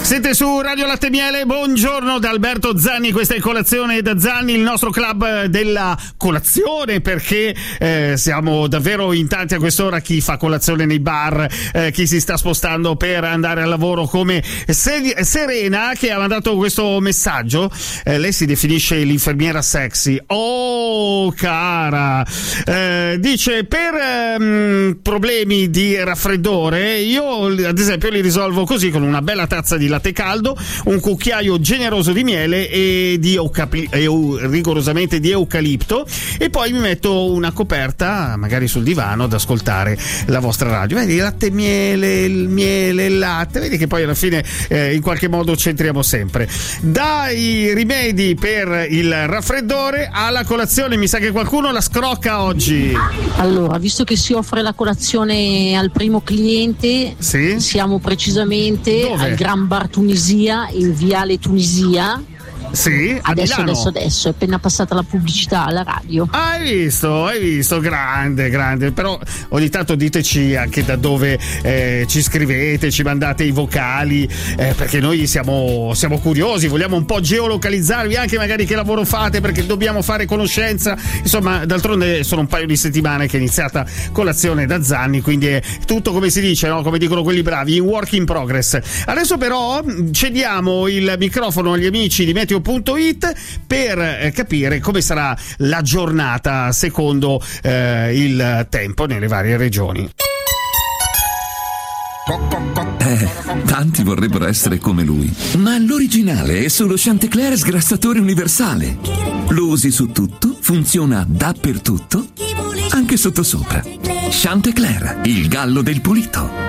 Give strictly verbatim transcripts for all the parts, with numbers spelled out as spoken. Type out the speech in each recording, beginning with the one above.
Siete su Radio Latte Miele, buongiorno da Alberto Zanni, questa è Colazione da Zanni, il nostro club della colazione, perché eh, siamo davvero in tanti a quest'ora, chi fa colazione nei bar, eh, chi si sta spostando per andare al lavoro, come Se- Serena che ha mandato questo messaggio. Eh, lei si definisce l'infermiera sexy. Oh cara, eh, dice per ehm, problemi di raffreddore io ad esempio li risolvo così, con una bella tazza di latte caldo, un cucchiaio generoso di miele e di eucapi- eu- rigorosamente di eucalipto, e poi mi metto una coperta magari sul divano ad ascoltare la vostra radio. Vedi, latte miele, il miele, il latte, vedi che poi alla fine eh, in qualche modo c'entriamo sempre. Dai rimedi per il raffreddore alla colazione, mi sa che qualcuno la scrocca oggi. Allora, visto che si offre la colazione al primo cliente, sì? Siamo precisamente Dove? al Gran Bar Tunisia, in Viale Tunisia. Sì, a adesso, Milano. adesso, adesso, è appena passata la pubblicità alla radio. Hai visto, hai visto, grande, grande. Però ogni tanto diteci anche da dove eh, ci scrivete, ci mandate i vocali, eh, perché noi siamo, siamo curiosi, vogliamo un po' geolocalizzarvi, anche magari che lavoro fate, perché dobbiamo fare conoscenza. Insomma, d'altronde sono un paio di settimane che è iniziata Colazione da Zanni, quindi è tutto, come si dice, no? Come dicono quelli bravi, in work in progress. Adesso però cediamo il microfono agli amici di Meteo punto it per eh, capire come sarà la giornata secondo eh, il tempo nelle varie regioni. Eh, tanti vorrebbero essere come lui, ma l'originale è solo Chantecler sgrassatore universale. Lo usi su tutto, funziona dappertutto, anche sottosopra. Chantecler, il gallo del pulito.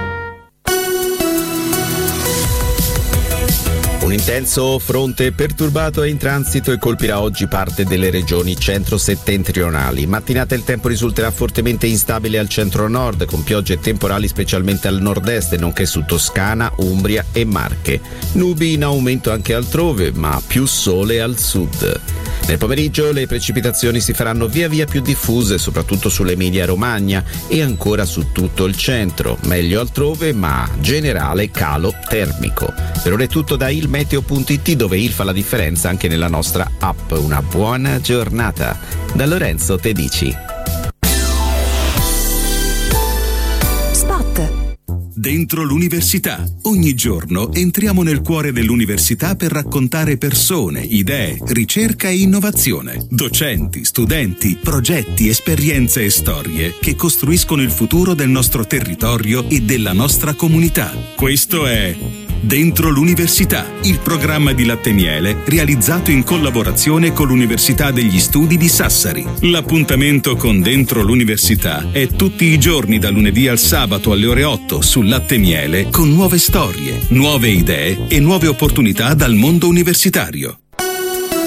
Un intenso fronte perturbato è in transito e colpirà oggi parte delle regioni centro-settentrionali. Mattinata il tempo risulterà fortemente instabile al centro-nord, con piogge e temporali specialmente al nord-est, nonché su Toscana, Umbria e Marche. Nubi in aumento anche altrove, ma più sole al sud. Nel pomeriggio le precipitazioni si faranno via via più diffuse, soprattutto sull'Emilia-Romagna e ancora su tutto il centro. Meglio altrove, ma generale calo termico. Per ora è tutto da il Meteo punto it, dove il fa la differenza anche nella nostra app. Una buona giornata. Da Lorenzo Tedici. Dentro l'università. Ogni giorno entriamo nel cuore dell'università per raccontare persone, idee, ricerca e innovazione. Docenti, studenti, progetti, esperienze e storie che costruiscono il futuro del nostro territorio e della nostra comunità. Questo è Dentro l'università, il programma di Latte Miele realizzato in collaborazione con l'Università degli Studi di Sassari. L'appuntamento con Dentro l'università è tutti i giorni da lunedì al sabato alle ore otto su Latte Miele, con nuove storie, nuove idee e nuove opportunità dal mondo universitario.